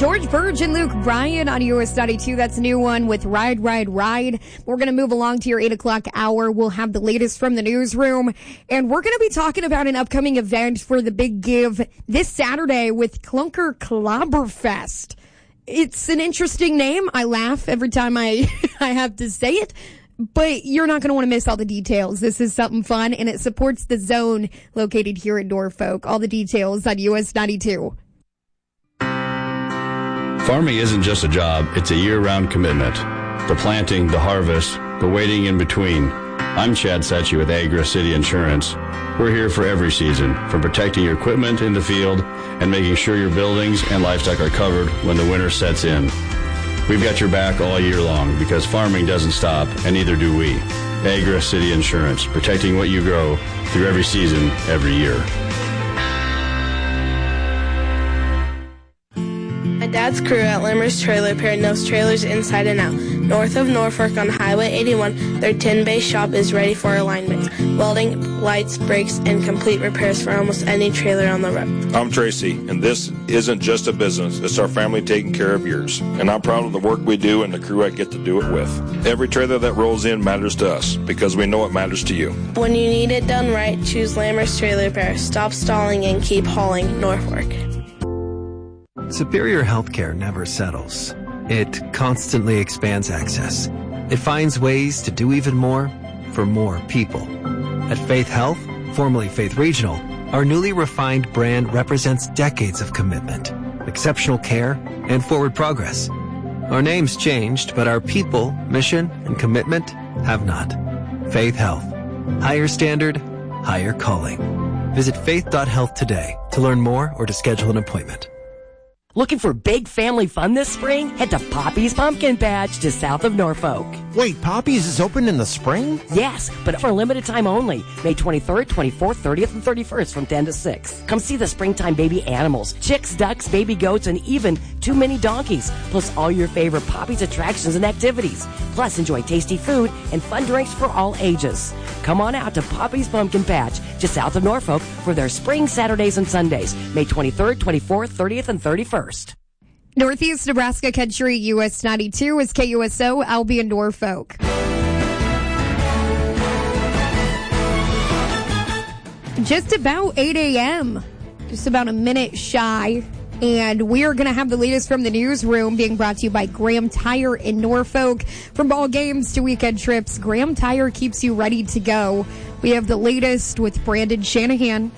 George Burge and Luke Bryan on US 92. That's a new one with Ride, Ride, Ride. We're going to move along to your 8 o'clock hour. We'll have the latest from the newsroom. And we're going to be talking about an upcoming event for the Big Give this Saturday with Clunker Clobberfest. It's an interesting name. I laugh every time I have to say it. But you're not going to want to miss all the details. This is something fun, and it supports the zone located here in Norfolk. All the details on US 92. Farming isn't just a job, it's a year-round commitment. The planting, the harvest, the waiting in between. I'm Chad Setchy with Agra City Insurance. We're here for every season, from protecting your equipment in the field and making sure your buildings and livestock are covered when the winter sets in. We've got your back all year long because farming doesn't stop, and neither do we. Agra City Insurance, protecting what you grow through every season, every year. My dad's crew at Limmer's Trailer Repair knows trailers inside and out. North of Norfolk on Highway 81, their 10-bay shop is ready for alignments, welding, lights, brakes, and complete repairs for almost any trailer on the road. I'm Tracy, and this isn't just a business. It's our family taking care of yours. And I'm proud of the work we do and the crew I get to do it with. Every trailer that rolls in matters to us because we know it matters to you. When you need it done right, choose Limmer's Trailer Repair. Stop stalling and keep hauling Norfolk. Superior Healthcare never settles. It constantly expands access. It finds ways to do even more for more people. At Faith Health, formerly Faith Regional, our newly refined brand represents decades of commitment, exceptional care, and forward progress. Our name's changed, but our people, mission, and commitment have not. Faith Health. Higher standard, higher calling. Visit faith.health today to learn more or to schedule an appointment. Looking for big family fun this spring? Head to Poppy's Pumpkin Patch just south of Norfolk. Wait, Poppy's is open in the spring? Yes, but for a limited time only. May 23rd, 24th, 30th, and 31st from 10 to 6. Come see the springtime baby animals, chicks, ducks, baby goats, and even too many donkeys. Plus all your favorite Poppy's attractions and activities. Plus enjoy tasty food and fun drinks for all ages. Come on out to Poppy's Pumpkin Patch just south of Norfolk for their spring Saturdays and Sundays. May 23rd, 24th, 30th, and 31st. Northeast Nebraska Country, US 92 is KUSO, Albion, Norfolk. Just about 8 a.m., just about a minute shy, and we are going to have the latest from the newsroom being brought to you by Graham Tire in Norfolk. From ball games to weekend trips, Graham Tire keeps you ready to go. We have the latest with Brandon Shanahan.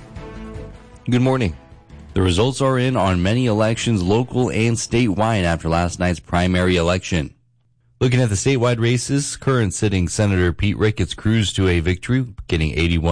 Good morning. The results are in on many elections, local and statewide, after last night's primary election. Looking at the statewide races, current sitting Senator Pete Ricketts cruised to a victory, getting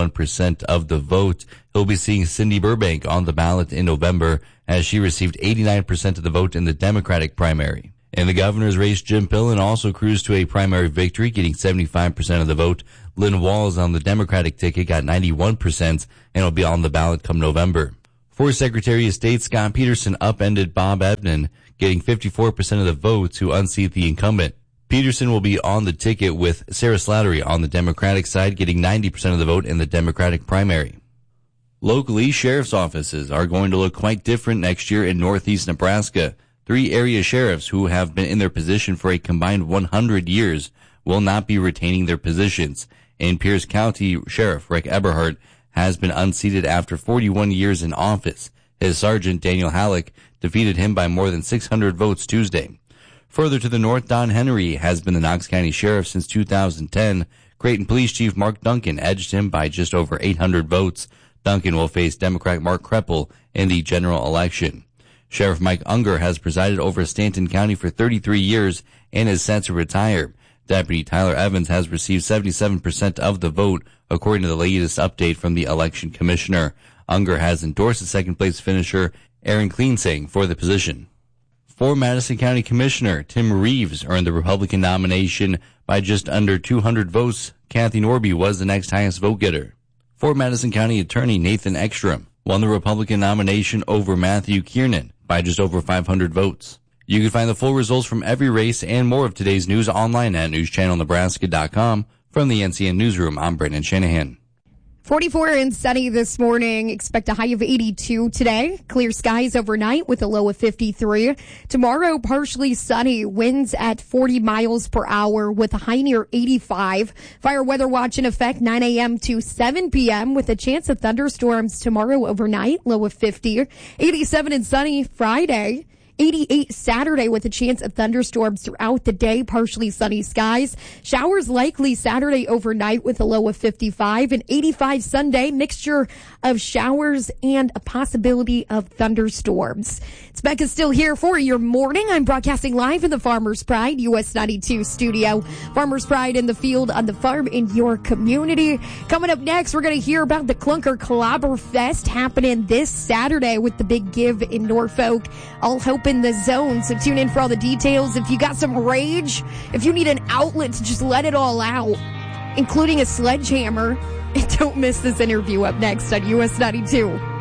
81% of the vote. He'll be seeing Cindy Burbank on the ballot in November, as she received 89% of the vote in the Democratic primary. In the governor's race, Jim Pillen also cruised to a primary victory, getting 75% of the vote. Lynn Walls on the Democratic ticket got 91% and will be on the ballot come November. For Secretary of State, Scott Peterson upended Bob Ebden, getting 54% of the vote to unseat the incumbent. Peterson will be on the ticket with Sarah Slattery on the Democratic side, getting 90% of the vote in the Democratic primary. Locally, sheriff's offices are going to look quite different next year in Northeast Nebraska. 3 area sheriffs who have been in their position for a combined 100 years will not be retaining their positions. And Pierce County Sheriff Rick Eberhardt has been unseated after 41 years in office. His sergeant, Daniel Halleck, defeated him by more than 600 votes Tuesday. Further to the north, Don Henry has been the Knox County Sheriff since 2010. Creighton Police Chief Mark Duncan edged him by just over 800 votes. Duncan will face Democrat Mark Kreppel in the general election. Sheriff Mike Unger has presided over Stanton County for 33 years and is set to retire. Deputy Tyler Evans has received 77% of the vote, according to the latest update from the election commissioner. Unger has endorsed the second-place finisher, Aaron Kleensing, for the position. For Madison County Commissioner, Tim Reeves earned the Republican nomination by just under 200 votes. Kathy Norby was the next highest vote-getter. For Madison County Attorney Nathan Ekstrom won the Republican nomination over Matthew Kiernan by just over 500 votes. You can find the full results from every race and more of today's news online at newschannelnebraska.com. From the NCN Newsroom, I'm Brandon Shanahan. 44 and sunny this morning. Expect a high of 82 today. Clear skies overnight with a low of 53. Tomorrow, partially sunny. Winds at 40 miles per hour with a high near 85. Fire weather watch in effect 9 a.m. to 7 p.m. with a chance of thunderstorms tomorrow overnight. Low of 50. 87 and sunny Friday. 88 Saturday with a chance of thunderstorms throughout the day, partially sunny skies. Showers likely Saturday overnight with a low of 55, and 85 Sunday, mixture of showers and a possibility of thunderstorms. It's Becca still here for your morning. I'm broadcasting live in the Farmers Pride US 92 studio. Farmers Pride in the field, on the farm, in your community. Coming up next, we're going to hear about the Clunker Clobberfest happening this Saturday with the Big Give in Norfolk. All hope in the zone, so tune in for all the details. If you got some rage, if you need an outlet to just let it all out, including a sledgehammer, don't miss this interview up next on US 92.